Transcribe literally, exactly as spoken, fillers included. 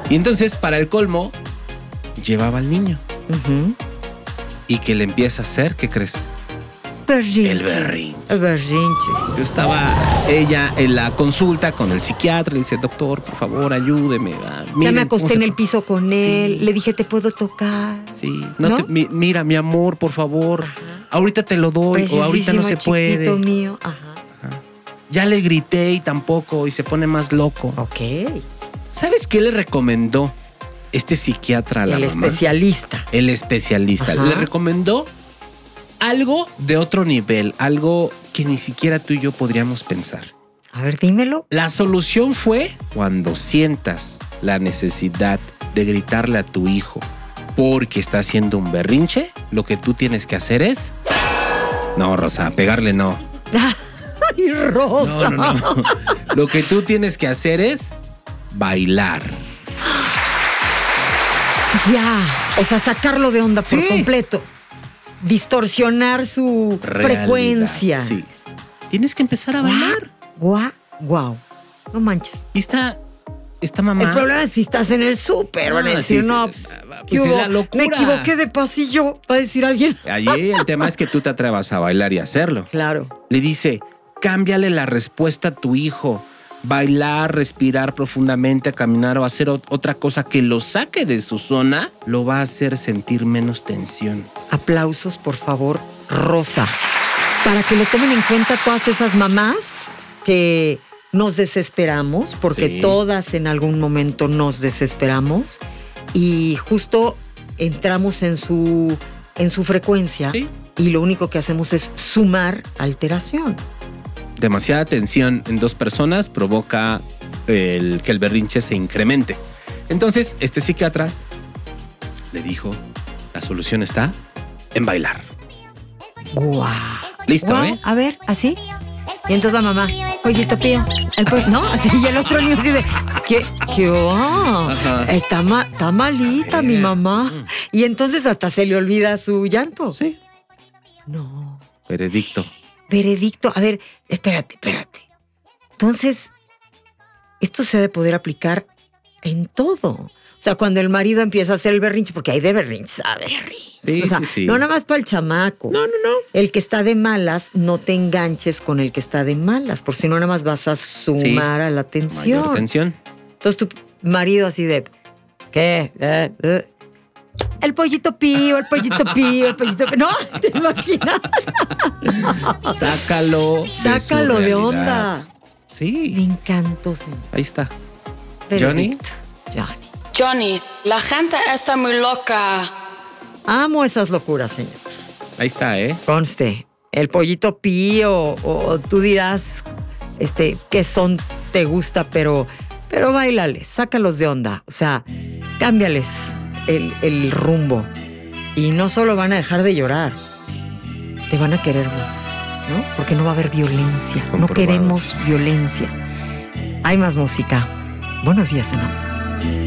Y entonces, para el colmo, llevaba al niño. Uh-huh. Y que le empieza a hacer, ¿qué crees? Berrinche. El berrinche. El berrinche. Yo estaba ella en la consulta con el psiquiatra. Le dice, doctor, por favor, ayúdeme. Ah, ya miren me acosté cómo en se... el piso con él. Sí. Le dije, ¿te puedo tocar? Sí. No ¿No? te- mi- mira, mi amor, por favor. Ajá. Ahorita te lo doy o ahorita no se Preciosísimo, puede. chiquito mío. Ajá. Ya le grité y tampoco, y se pone más loco. Ok. ¿Sabes qué le recomendó este psiquiatra a la El mamá? especialista. El especialista. Ajá. Le recomendó algo de otro nivel, algo que ni siquiera tú y yo podríamos pensar. A ver, dímelo. La solución fue cuando sientas la necesidad de gritarle a tu hijo porque está haciendo un berrinche, lo que tú tienes que hacer es... No, Rosa, pegarle no. ¡Ay, Rosa! No, no, no. Lo que tú tienes que hacer es bailar. Ya. O sea, sacarlo de onda por Sí. completo. Distorsionar su Realidad, frecuencia. Sí. Tienes que empezar a bailar. Guau, guau. No manches. Y está, esta mamá... El problema es si estás en el súper. Van a Ah, decir, sí, no, sí, pues, pues ¿qué es hubo? la locura. Me equivoqué de pasillo, va a decir alguien. Allí el tema es que tú te atrevas a bailar y hacerlo. Claro. Le dice, cámbiale la respuesta a tu hijo. Bailar, respirar profundamente, caminar o hacer ot- otra cosa que lo saque de su zona, lo va a hacer sentir menos tensión. Aplausos, por favor, Rosa. Para que lo tomen en cuenta todas esas mamás que nos desesperamos, porque Sí. todas en algún momento nos desesperamos y justo entramos en su, en su frecuencia Sí. y lo único que hacemos es sumar alteración. Demasiada tensión en dos personas provoca el, que el berrinche se incremente. Entonces, este psiquiatra le dijo, la solución está en bailar. ¡Guau! Listo, Guau, ¿eh? A ver, ¿así? Y entonces la mamá, pollito pío, el pollo, ¿no? Así, y el otro niño así de, ¿qué? ¿Qué? Oh, Ajá. está, ma- está malita mi mamá. Mm. Y entonces hasta se le olvida su llanto. Sí. No. Veredicto. Veredicto. A ver, espérate, espérate. Entonces, esto se debe poder aplicar en todo. O sea, cuando el marido empieza a hacer el berrinche, porque hay de berrinches a berrinches. Sí, o sea, sí, sí. no nada más para el chamaco. No, no, no. El que está de malas, no te enganches con el que está de malas, por si no nada más vas a sumar a la tensión. Mayor tensión. Entonces tu marido así de, ¿qué? Eh, eh. El pollito pío, el pollito pío, el pollito pío. No, ¿te imaginas? Sácalo. de su Sácalo de realidad. onda. Me Sí. encantó, señor. Ahí está. Johnny. Veredicto. Johnny. Johnny, la gente está muy loca. Amo esas locuras, señor. Ahí está, ¿eh? Conste, el pollito pío, o, o tú dirás, este, qué son te gusta, pero, pero báilales, sácalos de onda. O sea, cámbiales el, el rumbo. Y no solo van a dejar de llorar, te van a querer más, ¿no? Porque no va a haber violencia. No Comprobado. queremos violencia. Hay más música. Buenos días, Ana.